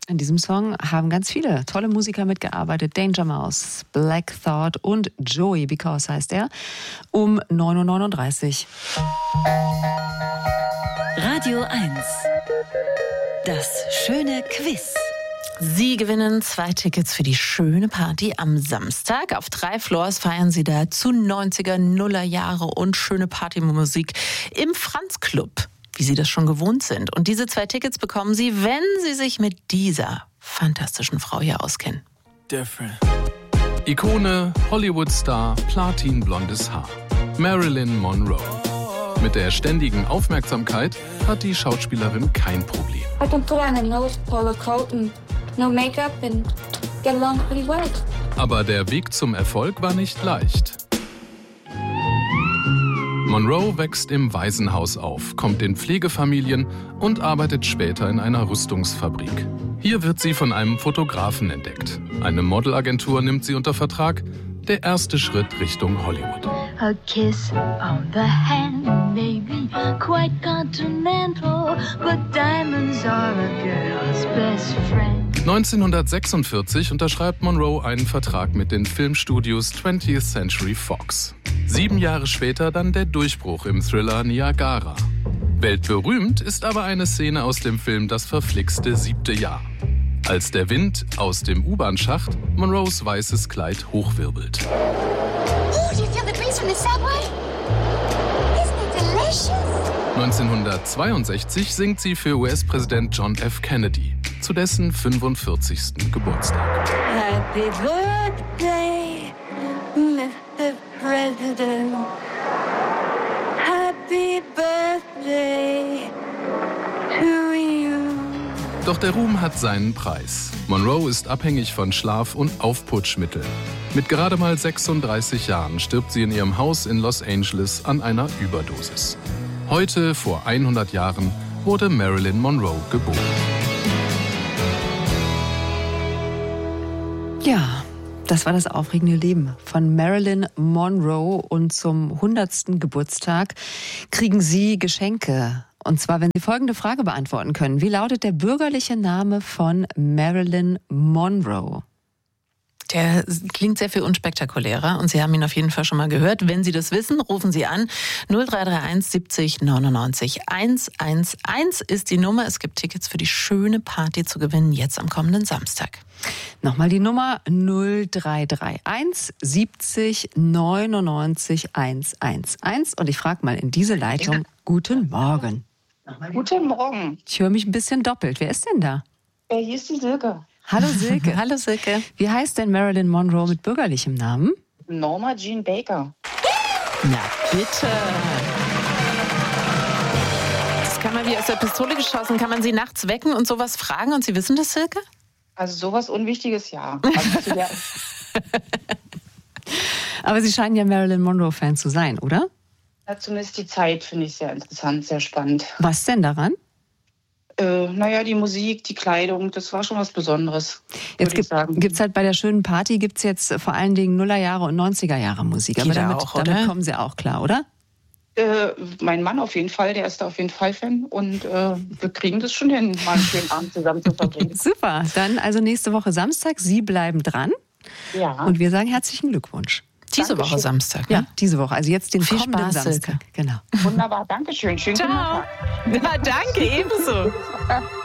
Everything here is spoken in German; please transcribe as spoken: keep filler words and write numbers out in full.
An diesem Song haben ganz viele tolle Musiker mitgearbeitet. Danger Mouse, Black Thought und Joey Because heißt er. Um neun Uhr neununddreißig. Radio eins. Das schöne Quiz. Sie gewinnen zwei Tickets für die schöne Party am Samstag. Auf drei Floors feiern Sie da zu neunziger, Nuller Jahre und schöne Partymusik im Franz Club, wie Sie das schon gewohnt sind. Und diese zwei Tickets bekommen Sie, wenn Sie sich mit dieser fantastischen Frau hier auskennen. Different. Ikone, Hollywood-Star, platinblondes Haar. Marilyn Monroe. Mit der ständigen Aufmerksamkeit hat die Schauspielerin kein Problem. I can put on a nose polo coat and no makeup and get along pretty well. Aber der Weg zum Erfolg war nicht leicht. Monroe wächst im Waisenhaus auf, kommt in Pflegefamilien und arbeitet später in einer Rüstungsfabrik. Hier wird sie von einem Fotografen entdeckt. Eine Modelagentur nimmt sie unter Vertrag. Der erste Schritt Richtung Hollywood. A kiss on the hand may be quite continental, but diamonds are a girl's best friend. neunzehnhundertsechsundvierzig unterschreibt Monroe einen Vertrag mit den Filmstudios twentieth Century Fox. Sieben Jahre später dann der Durchbruch im Thriller Niagara. Weltberühmt ist aber eine Szene aus dem Film Das verflixte siebte Jahr. Als der Wind aus dem U-Bahn-Schacht Monroes weißes Kleid hochwirbelt. Oh, do you feel the breeze from the subway? Isn't it delicious? neunzehnhundertzweiundsechzig singt sie für U S-Präsident John F. Kennedy zu dessen fünfundvierzigsten Geburtstag. Happy birthday, Mister President. Happy birthday to you. Doch der Ruhm hat seinen Preis. Monroe ist abhängig von Schlaf- und Aufputschmitteln. Mit gerade mal sechsunddreißig Jahren stirbt sie in ihrem Haus in Los Angeles an einer Überdosis. Heute, vor hundert Jahren, wurde Marilyn Monroe geboren. Ja, das war das aufregende Leben von Marilyn Monroe. Und zum hundertsten Geburtstag kriegen Sie Geschenke. Und zwar, wenn Sie folgende Frage beantworten können. Wie lautet der bürgerliche Name von Marilyn Monroe? Der klingt sehr viel unspektakulärer und Sie haben ihn auf jeden Fall schon mal gehört. Wenn Sie das wissen, rufen Sie an. null drei drei eins siebzig neunundneunzig hundertelf ist die Nummer. Es gibt Tickets für die schöne Party zu gewinnen, jetzt am kommenden Samstag. Nochmal die Nummer null drei drei eins siebzig neunundneunzig hundertelf. Und ich frage mal in diese Leitung, guten Morgen. Guten Morgen. Ich höre mich ein bisschen doppelt. Wer ist denn da? Äh, hier ist die Silke. Hallo Silke. Hallo Silke. Wie heißt denn Marilyn Monroe mit bürgerlichem Namen? Norma Jean Baker. Na bitte. Das kann man wie aus der Pistole geschossen. Kann man Sie nachts wecken und sowas fragen und Sie wissen das, Silke? Also sowas Unwichtiges, ja. Also zu der Aber Sie scheinen ja Marilyn Monroe-Fan zu sein, oder? ja, zumindest die Zeit finde ich sehr interessant, sehr spannend. Was denn daran? Äh, naja, die Musik, die Kleidung, das war schon was Besonderes. Jetzt gibt es halt bei der schönen Party gibt's jetzt vor allen Dingen Nullerjahre und neunziger Jahre Musik. Aber Jeder damit, auch, oder? damit kommen Sie auch klar, oder? Äh, mein Mann auf jeden Fall, der ist da auf jeden Fall Fan. Und äh, wir kriegen das schon hin, mal einen schönen Abend zusammen zu verbringen. Super, dann also nächste Woche Samstag. Sie bleiben dran. Ja. Und wir sagen herzlichen Glückwunsch. Diese Dankeschön. Woche Samstag. Ja, Ne? diese Woche. Also jetzt den Viel kommenden Spaß, Samstag. Silke. Genau. Wunderbar, Dankeschön. Schönen guten Ciao. Tag. Ja, danke, ebenso.